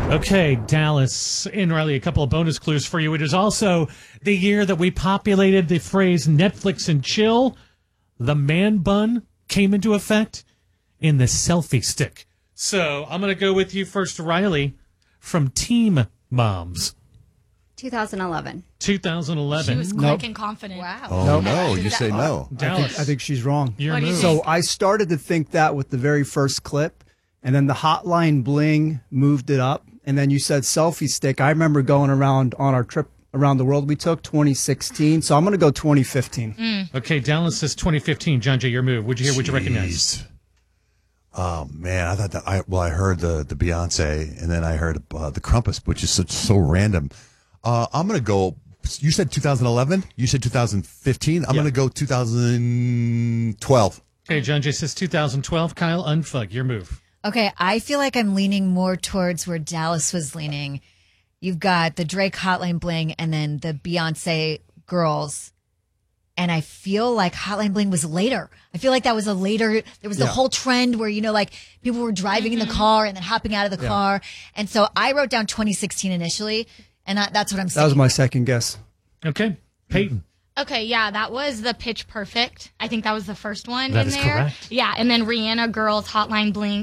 Okay, Dallas and Riley, a couple of bonus clues for you. It is also the year that we populated the phrase Netflix and chill. The man bun came into effect in the selfie stick. So I'm going to go with you first, Riley, from Team Moms. 2011. 2011. She was quick and confident. Wow. Oh, no. You say no. Dallas. I think she's wrong. Your What do you move. think? So I started to think that with the very first clip, and then the Hotline Bling moved it up, and then you said selfie stick. I remember going around on our trip around the world we took, 2016. So I'm going to go 2015. Okay, Dallas says 2015. John Jay, your move. Would you hear? Would you recognize? Jeez. Oh, man. I thought that I heard the Beyonce, and then I heard the Crumpus, which is so random. I'm going to go. You said 2011. You said 2015. I'm going to go 2012. Okay, John Jay says 2012. Kyle, unfug. Your move. Okay, I feel like I'm leaning more towards where Dallas was leaning. You've got the Drake Hotline Bling and then the Beyonce Girls. And I feel like Hotline Bling was later. I feel like that was a later, there was the whole trend where, like people were driving in the car and then hopping out of the car. And so I wrote down 2016 initially, and that's what I'm saying. That was my second guess. Okay, Peyton. Okay, yeah, that was the Pitch Perfect. I think that was the first one That in is there. correct. Yeah, and then Rihanna Girls Hotline Bling